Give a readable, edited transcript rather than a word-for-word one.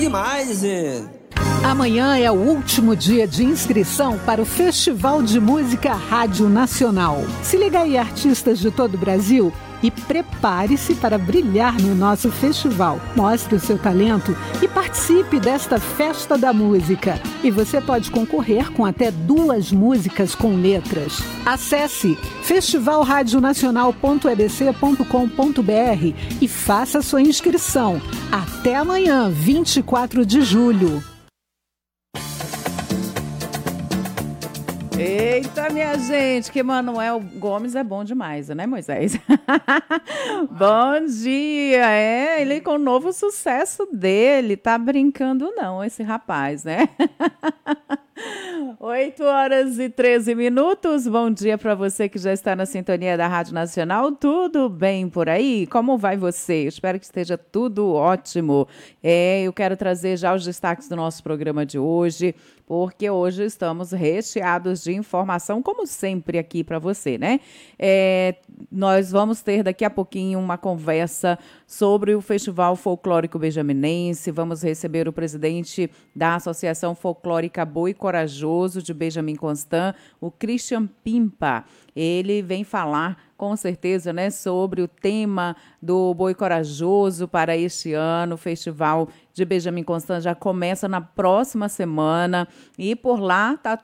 demais, hein? Amanhã é o último dia de inscrição para o Festival de Música Rádio Nacional. Se liga aí, artistas de todo o Brasil, e prepare-se para brilhar no nosso festival. Mostre o seu talento e participe desta festa da música. E você pode concorrer com até 2 músicas com letras. Acesse festivalradionacional.ebc.com.br e faça sua inscrição. Até amanhã, 24 de julho. Eita, minha gente, que Manuel Gomes é bom demais, né, Moisés? Bom dia, ele com o novo sucesso dele, tá brincando não, esse rapaz, né? 8h13. Bom dia para você que já está na sintonia da Rádio Nacional. Tudo bem por aí? Como vai você? Espero que esteja tudo ótimo. Eu quero trazer já os destaques do nosso programa de hoje, porque hoje estamos recheados de informação, como sempre aqui para você, né? Nós vamos ter daqui a pouquinho uma conversa sobre o Festival Folclórico Benjaminense. Vamos receber o presidente da Associação Folclórica Boi Corajoso de Benjamin Constant, o Christian Pimpa. Ele vem falar com certeza, né, sobre o tema do Boi Corajoso para este ano. O Festival de Benjamin Constant já começa na próxima semana e por lá está